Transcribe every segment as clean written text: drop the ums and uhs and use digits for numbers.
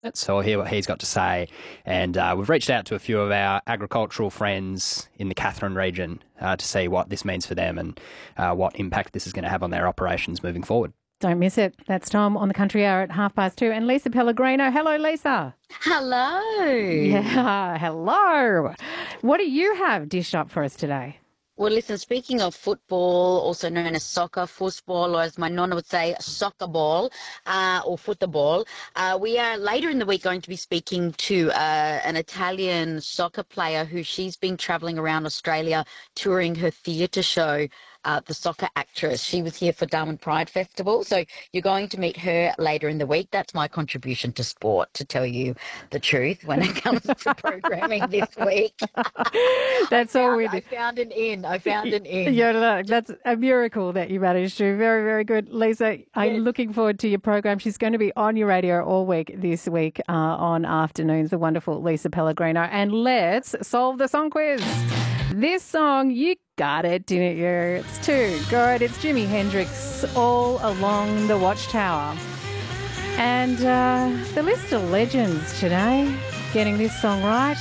So we'll hear what he's got to say. And we've reached out to a few of our agricultural friends in the Katherine region to see what this means for them and what impact this is going to have on their operations moving forward. Don't miss it. That's Tom on the Country Hour at 2:30. And Lisa Pellegrino. Hello, Lisa. Hello. Yeah, hello. What do you have dished up for us today? Well, listen, speaking of football, also known as soccer, football, or as my nonna would say, soccer ball or football, we are later in the week going to be speaking to an Italian soccer player who she's been travelling around Australia touring her theatre show, The Soccer Actress. She was here for Darwin Pride Festival, so you're going to meet her later in the week. That's my contribution to sport, to tell you the truth, when it comes to programming this week. That's all we do. I found an in. Yeah, that's a miracle that you managed to. Very, very good. Lisa, I'm looking forward to your program. She's going to be on your radio all week this week on Afternoons, the wonderful Lisa Pellegrino. And let's solve the song quiz. This song, you got it, didn't you? It's too good. It's Jimi Hendrix, All Along the Watchtower. And the list of legends today getting this song right.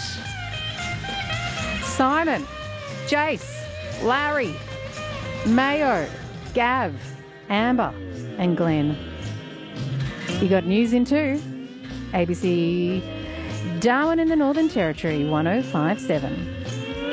Simon, Jace, Larry, Mayo, Gav, Amber and Glenn. You got news in too. ABC Darwin in the Northern Territory, 105.7.